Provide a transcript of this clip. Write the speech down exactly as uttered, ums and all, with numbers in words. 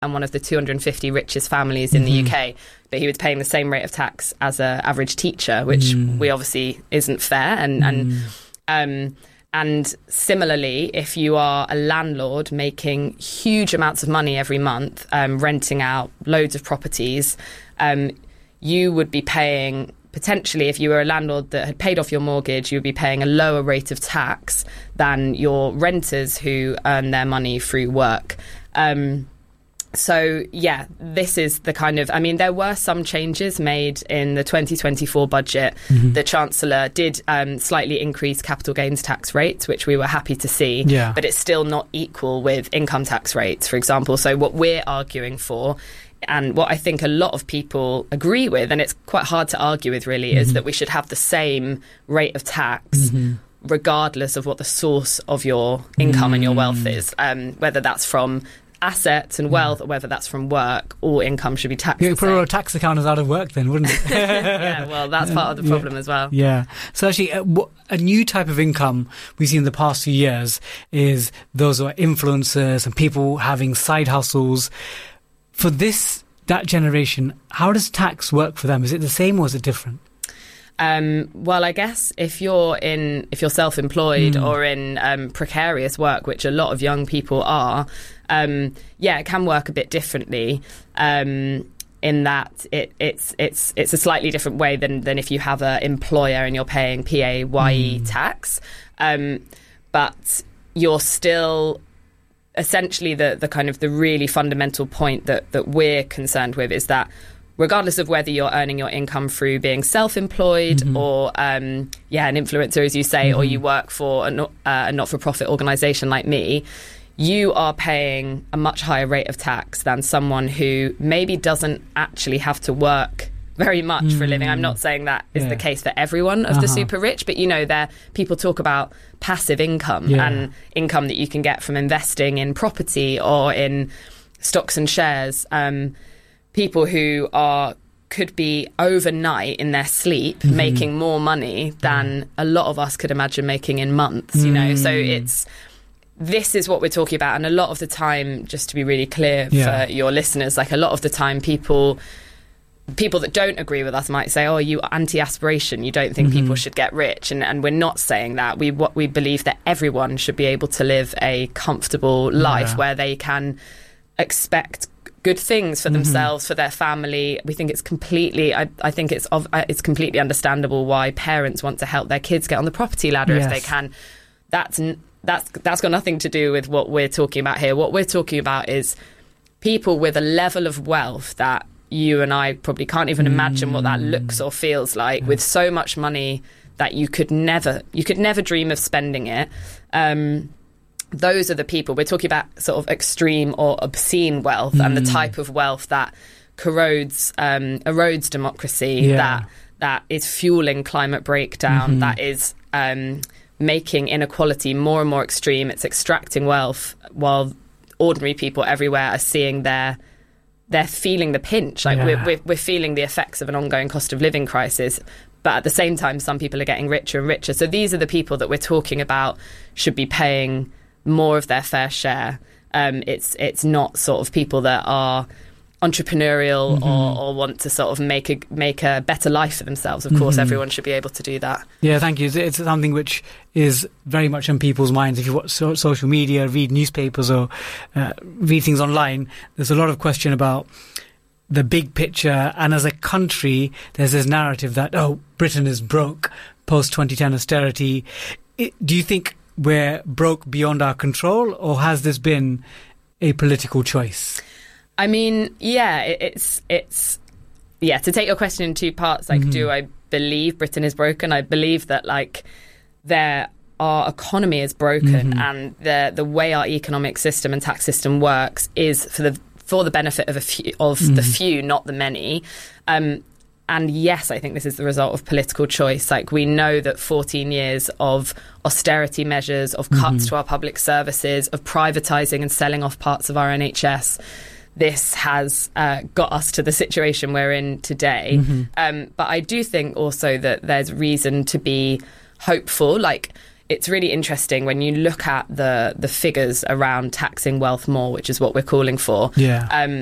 and one of the two hundred fifty richest families in mm-hmm. the U K, but he was paying the same rate of tax as an average teacher, which mm. we obviously isn't fair. And mm. and um, and similarly, if you are a landlord making huge amounts of money every month, um, renting out loads of properties, um, you would be paying, potentially, if you were a landlord that had paid off your mortgage, you would be paying a lower rate of tax than your renters who earn their money through work. Um, So, yeah, this is the kind of, I mean, there were some changes made in the twenty twenty-four budget. Mm-hmm. The Chancellor did um, slightly increase capital gains tax rates, which we were happy to see, yeah. but it's still not equal with income tax rates, for example. So what we're arguing for, and what I think a lot of people agree with, and it's quite hard to argue with really, mm-hmm. is that we should have the same rate of tax mm-hmm. regardless of what the source of your income mm-hmm. and your wealth is, um, whether that's from assets and wealth, yeah. or whether that's from work, all income should be taxed. You put all tax accountants out of work then, wouldn't it? Yeah, well, that's part of the problem yeah. as well. Yeah. So actually, a, a new type of income we've seen in the past few years is those who are influencers and people having side hustles. For this, that generation, how does tax work for them? Is it the same or is it different? Um, well, I guess if you're in, if you're self-employed mm. or in um, precarious work, which a lot of young people are, um, yeah, it can work a bit differently. Um, in that it, it's it's it's a slightly different way than than if you have an employer and you're paying P A Y E mm. tax, um, but you're still. Essentially, the the kind of the really fundamental point that that we're concerned with is that, regardless of whether you're earning your income through being self-employed mm-hmm. or, um, yeah, an influencer, as you say, mm-hmm. or you work for a, not, uh, a not-for-profit organisation like me, you are paying a much higher rate of tax than someone who maybe doesn't actually have to work very much mm. for a living. I'm not saying that is yeah. the case for everyone of uh-huh. the super rich, but, you know, there people talk about passive income yeah. and income that you can get from investing in property or in stocks and shares. Um People who are could be overnight in their sleep mm-hmm. making more money than a lot of us could imagine making in months, you mm. know. So it's this is what we're talking about. And a lot of the time, just to be really clear yeah. for your listeners, like a lot of the time people people that don't agree with us might say, oh, you anti-aspiration, you don't think mm-hmm. people should get rich. And, and we're not saying that. We what we believe that everyone should be able to live a comfortable life yeah. where they can expect good things for mm-hmm. themselves, for their family. We think it's completely, I, I think it's of, it's completely understandable why parents want to help their kids get on the property ladder yes. if they can. That's that's that's got nothing to do with what we're talking about here. What we're talking about is people with a level of wealth that you and I probably can't even mm. imagine what that looks or feels like, yeah. with so much money that you could never, you could never dream of spending it. Um, Those are the people we're talking about, sort of extreme or obscene wealth mm. and the type of wealth that corrodes, um, erodes democracy, yeah. that that is fueling climate breakdown, mm-hmm. that is um, making inequality more and more extreme. It's extracting wealth while ordinary people everywhere are seeing their, they're feeling the pinch. Like yeah. we're, we're we're feeling the effects of an ongoing cost of living crisis. But at the same time, some people are getting richer and richer. So these are the people that we're talking about should be paying more of their fair share. Um, it's it's not sort of people that are entrepreneurial mm-hmm. or, or want to sort of make a make a better life for themselves. Of course, mm-hmm. everyone should be able to do that. Yeah, thank you. It's, it's something which is very much on people's minds. If you watch so, social media, read newspapers or uh, read things online, there's a lot of question about the big picture. And as a country, there's this narrative that, oh, Britain is broke post twenty ten austerity. It, do you think we're broke beyond our control, or has this been a political choice? I mean, yeah, it, it's it's yeah. To take your question in two parts, like, mm-hmm. do I believe Britain is broken? I believe that like there our economy is broken, mm-hmm. and the the way our economic system and tax system works is for the for the benefit of a few of mm-hmm. the few, not the many. Um, And yes, I think this is the result of political choice. Like, we know that fourteen years of austerity measures, of cuts mm-hmm. to our public services, of privatising and selling off parts of our N H S, this has uh, got us to the situation we're in today. Mm-hmm. Um, but I do think also that there's reason to be hopeful. Like, it's really interesting when you look at the the figures around taxing wealth more, which is what we're calling for. Yeah. Um,